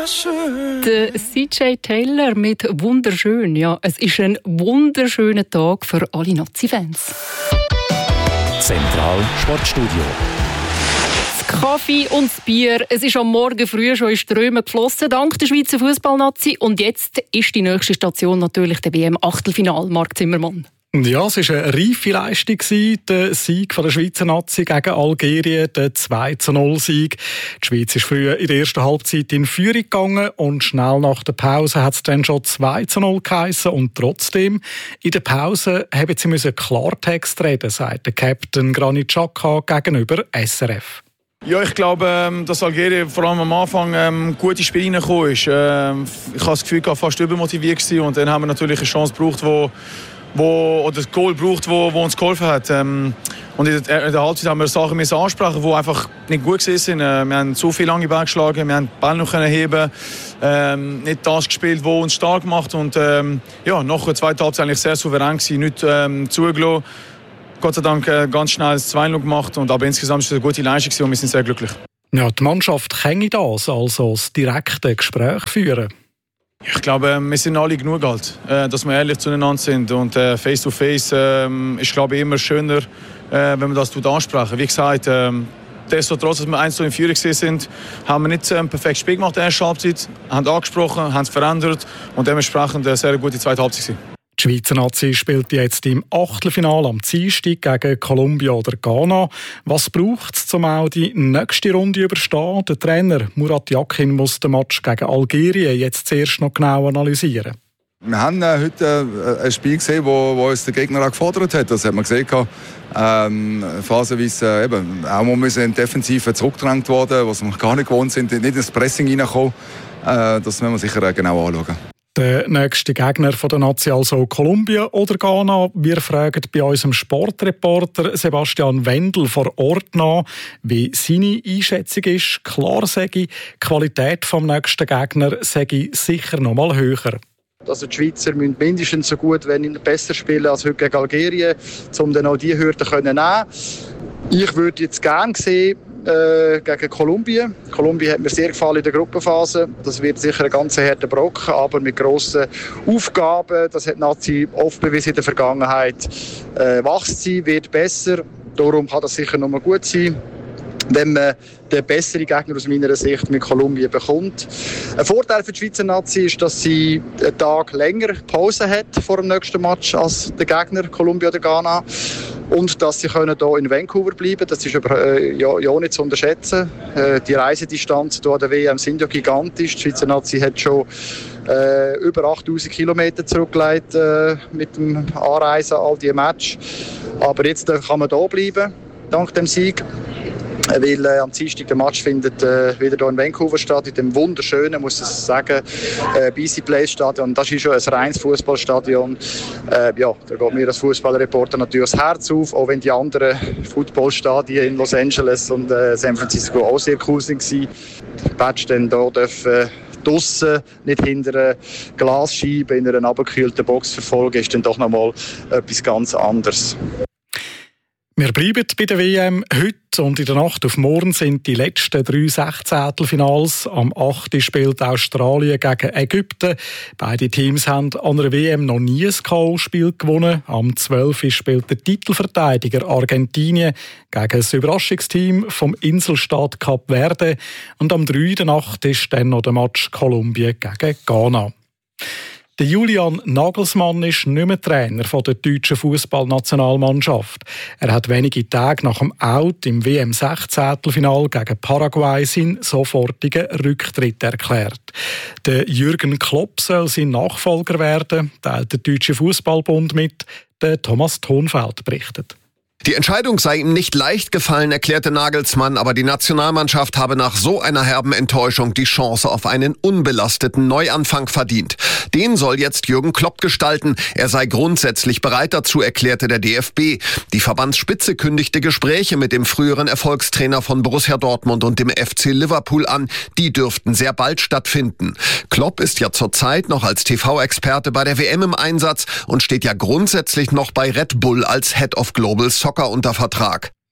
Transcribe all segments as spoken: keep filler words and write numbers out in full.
wunderschön. Der C J Taylor mit «Wunderschön». Ja, es ist ein wunderschöner Tag für alle Nazi-Fans. Zentral Sportstudio. Das Kaffee und das Bier, es ist am Morgen früh schon in Strömen geflossen, dank der Schweizer Fußballnazi. Und jetzt ist die nächste Station natürlich der W M-Achtelfinal, Marc Zimmermann. Ja, es war eine reife Leistung, der Sieg der Schweizer Nazi gegen Algerien, der zwei zu null Sieg. Die Schweiz ist früh in der ersten Halbzeit in Führung gegangen und schnell nach der Pause hat es dann schon zwei zu null geheissen. Und trotzdem, in der Pause haben sie müssen Klartext reden, sagt der Captain Granit Xhaka gegenüber S R F. Ja, ich glaube, dass Algerien vor allem am Anfang ähm, gut ins Spiel reingekommen ist. Ähm, ich habe das Gefühl, ich war fast übermotiviert gewesen. Und dann haben wir natürlich eine Chance gebraucht, wo Wo, oder das Goal braucht, wo, wo uns geholfen hat. Ähm, und in der, in der Halbzeit haben wir Sachen müssen ansprechen, die einfach nicht gut waren. Äh, wir haben so viele lange Bälle geschlagen, wir haben den Ball noch heben, ähm, nicht das gespielt, was uns stark macht. Und ähm, ja, nach der zweiten Halbzeit eigentlich sehr souverän gewesen, nicht ähm, zugelassen. Gott sei Dank äh, ganz schnell das zwei null gemacht. Und, aber insgesamt war es eine gute Leistung und wir sind sehr glücklich. Ja, die Mannschaft kann das, also das direkte Gespräch führen. Ich glaube, wir sind alle genug alt, dass wir ehrlich zueinander sind. Und face to face äh, ist, glaube ich, immer schöner, äh, wenn wir das ansprechen. Wie gesagt, äh, destotrotz, dass wir eins zu in Führung sind, haben wir nicht ein perfektes Spiel gemacht in der ersten Halbzeit, haben angesprochen, haben es verändert und dementsprechend eine sehr gute zweite Halbzeit. Die Schweizer Nazi spielt jetzt im Achtelfinale am Dienstag gegen Kolumbien oder Ghana. Was braucht es, um auch die nächste Runde zu überstehen? Der Trainer Murat Yakin muss den Match gegen Algerien jetzt zuerst noch genau analysieren. Wir haben äh, heute äh, ein Spiel gesehen, wo, wo uns der Gegner auch gefordert hat. Das hat man gesehen. Ähm, phasenweise äh, eben, auch mal müssen in Defensive zurückgedrängt worden, was wir gar nicht gewohnt sind, nicht ins Pressing reinkommen. Äh, das müssen wir sicher äh, genau anschauen. Der nächste Gegner von der Nazi, also Kolumbien oder Ghana. Wir fragen bei unserem Sportreporter Sebastian Wendel vor Ort nach, wie seine Einschätzung ist. Klar sage ich, die Qualität des nächsten Gegner sage ich sicher noch mal höher. Also die Schweizer müssen mindestens so gut, wenn nicht besser spielen als heute gegen Algerien, um dann auch diese Hürden zu nehmen. Ich würde jetzt gerne sehen, Äh, gegen Kolumbien. Kolumbien hat mir sehr gefallen in der Gruppenphase. Das wird sicher ein ganz harter Brocken, aber mit grossen Aufgaben. Das hat Nazi oft bewiesen in der Vergangenheit. Äh, wächst sie, wird besser. Darum kann das sicher noch mal gut sein, wenn man den besseren Gegner aus meiner Sicht mit Kolumbien bekommt. Ein Vorteil für die Schweizer Nazi ist, dass sie einen Tag länger Pause hat vor dem nächsten Match als der Gegner Kolumbien oder Ghana. Und dass sie können hier in Vancouver bleiben, das ist äh, ja, ja nicht zu unterschätzen. Äh, die Reisedistanz hier an der W M sind ja gigantisch. Die Schweizer Nazi hat schon äh, über achttausend Kilometer zurückgelegt äh, mit dem Anreisen, all diese Matches. Aber jetzt äh, kann man hier bleiben, dank dem Sieg. Weil äh, am Dienstag der Match findet äh, wieder hier in Vancouver statt, in dem wunderschönen, muss ich sagen, äh, B C Place Stadion. Das ist schon ein reines Fußballstadion. Äh, ja, da geht mir als Fußballreporter natürlich das Herz auf, auch wenn die anderen Footballstadien in Los Angeles und äh, San Francisco auch sehr cool sind. Die Match dann hier dürfen draussen, nicht hinter einer Glasscheibe in einer abgekühlten Box verfolgen, ist dann doch nochmal etwas ganz anderes. Wir bleiben bei der W M. Heute und in der Nacht auf morgen sind die letzten drei Sechzehntelfinals. Am achten spielt Australien gegen Ägypten. Beide Teams haben an der W M noch nie ein K O-Spiel gewonnen. Am zwölften spielt der Titelverteidiger Argentinien gegen das Überraschungsteam vom Inselstaat Kap Verde. Und am dritten Nacht ist dann noch der Match Kolumbien gegen Ghana. Der Julian Nagelsmann ist nicht mehr Trainer der deutschen Fußballnationalmannschaft. Er hat wenige Tage nach dem Out im W M-Sechzehntelfinal gegen Paraguay seinen sofortigen Rücktritt erklärt. Der Jürgen Klopp soll sein Nachfolger werden, teilt der Deutsche Fußballbund mit. Der Thomas Thonfeld berichtet. Die Entscheidung sei ihm nicht leicht gefallen, erklärte Nagelsmann, aber die Nationalmannschaft habe nach so einer herben Enttäuschung die Chance auf einen unbelasteten Neuanfang verdient. Den soll jetzt Jürgen Klopp gestalten. Er sei grundsätzlich bereit dazu, erklärte der D F B. Die Verbandsspitze kündigte Gespräche mit dem früheren Erfolgstrainer von Borussia Dortmund und dem F C Liverpool an. Die dürften sehr bald stattfinden. Klopp ist ja zurzeit noch als T V-Experte bei der W M im Einsatz und steht ja grundsätzlich noch bei Red Bull als Head of Global Soccer unter Vertrag.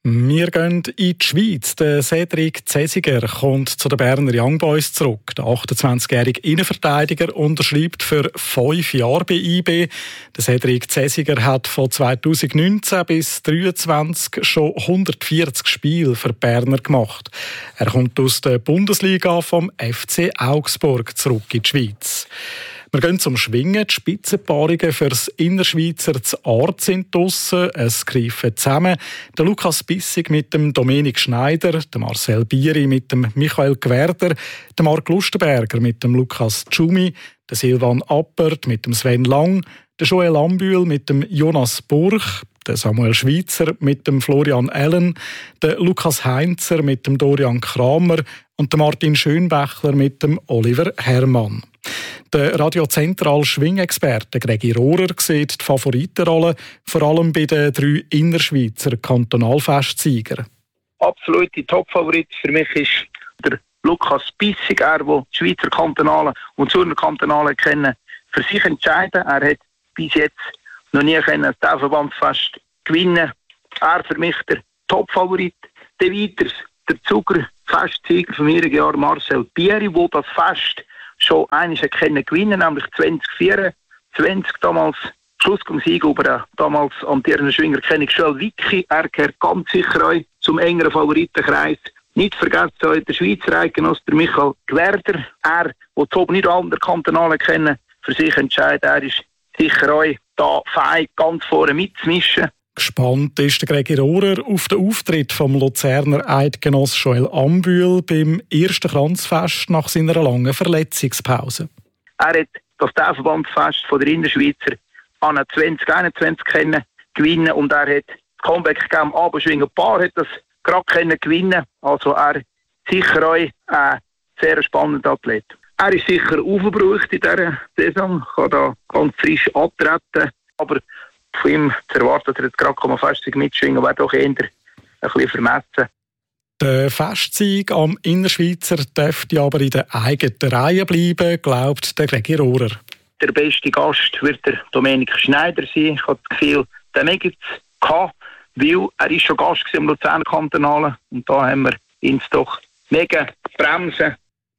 Wir gehen in die Schweiz. Der Cedric Zesiger kommt zu den Berner Young Boys zurück. Der achtundzwanzigjährige Innenverteidiger unterschreibt für fünf Jahre bei I B. Der Cedric Zesiger hat von zweitausendneunzehn bis zweitausenddreiundzwanzig schon hundertvierzig Spiele für Berner gemacht. Er kommt aus der Bundesliga vom F C Augsburg zurück in die Schweiz. Wir gehen zum Schwingen. Die Spitzenpaarungen für das Innerschweizer zu Art sind draussen. Es greifen zusammen der Lukas Bissig mit dem Dominik Schneider, der Marcel Bieri mit dem Michael Gwerder, der Marc Lustenberger mit dem Lukas Tschumi, der Silvan Appert mit dem Sven Lang, der Joel Ambühl mit dem Jonas Burch, der Samuel Schweitzer mit dem Florian Allen, der Lukas Heinzer mit dem Dorian Kramer und der Martin Schönbächler mit dem Oliver Herrmann. Der Radio-Zentral-Schwingexperte Gregi Rohrer sieht die Favoritenrolle vor allem bei den drei Innerschweizer Kantonalfestsieger. Absolute Top-Favorit für mich ist der Lukas Bissig, er, der die Schweizer Kantonale und Zürcher Kantonale kennen, für sich entscheiden. Er hat bis jetzt noch nie das Damenverbandfest gewinnen. Er für mich der Top-Favorit. Der weiters der Zuger-Festsieger vom vorigen Jahr Marcel Bieri, der das Fest schon einmal gewinnen können, nämlich zwanzig vierundzwanzig, damals Schlussgangssieg über den damals amtierenden Schwinger Kenny Joel Wicki. Er gehört ganz sicher auch zum engeren Favoritenkreis. Nicht vergessen auch der Schweizer Eidgenosse, der Michael Gwerder. Er, der zu oben nicht alle der Kantonalen kennen, für sich entscheidet. Er ist sicher auch da fein ganz vorne mitzumischen. Gespannt ist der Gregi Rohrer auf den Auftritt vom Luzerner Eidgenoss Joel Ambühl beim ersten Kranzfest nach seiner langen Verletzungspause. Er hat das Damenverbandfest von der Innerschweizer an zwanzig einundzwanzig können gewinnen und er hat das Comeback gegeben. Abendschwingen Paar hat das gerade können gewinnen. Also er ist sicher auch ein sehr spannender Athlet. Er ist sicher aufgebraucht in dieser Saison, kann da ganz frisch antreten, aber von ihm zu erwarten, dass er jetzt gerade fest mitschwingen, wäre doch eher ein bisschen vermessen. Der Festsieg am Innerschweizer dürfte aber in der eigenen Reihe bleiben, glaubt der Gregi Rohrer. Der beste Gast wird der Dominik Schneider sein. Ich habe das Gefühl, den mehr gibt es gehabt, weil er ist schon Gast im Luzerner Kantonalen und da haben wir ihn doch mega bremsen.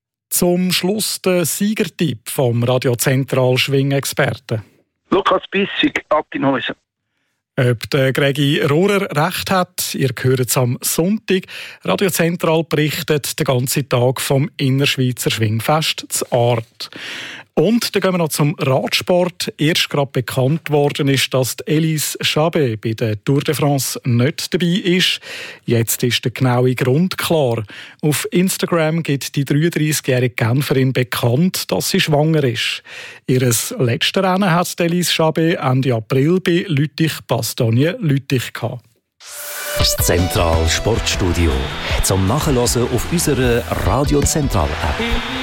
Zum Schluss der Siegertipp vom Radio-Zentral-Schwingexperten. Lukas Bissig, Attinhäusen. Ob der Gregi Rohrer recht hat, ihr hört es am Sonntag. Radio Zentral berichtet den ganzen Tag vom Innerschweizer Schwingfest zu Art. Und dann gehen wir noch zum Radsport. Erst gerade bekannt worden ist, dass Elise Chabet bei der Tour de France nicht dabei ist. Jetzt ist der genaue Grund klar. Auf Instagram gibt die dreiunddreißigjährige Genferin bekannt, dass sie schwanger ist. Ihr letztes Rennen hat Elise Chabet Ende April bei Lüttich-Bastogne-Lüttich gehabt. Das Zentral Sportstudio zum Nachhören auf unserer Radio Zentral App.